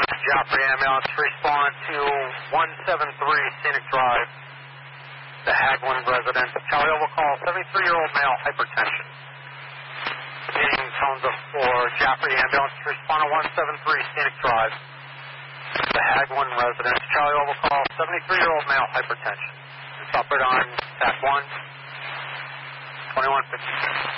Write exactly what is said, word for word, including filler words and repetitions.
Joffrey ambulance, respond to one seven three Scenic Drive, the Haglund residence. Charlie will call seventy-three-year-old male, hypertension. Being tones of four, Joffrey ambulance, respond to one seven three Scenic Drive, the Haglund residence. Charlie will call seventy-three-year-old male, hypertension. It's operated on T A C one, twenty-one fifty-six.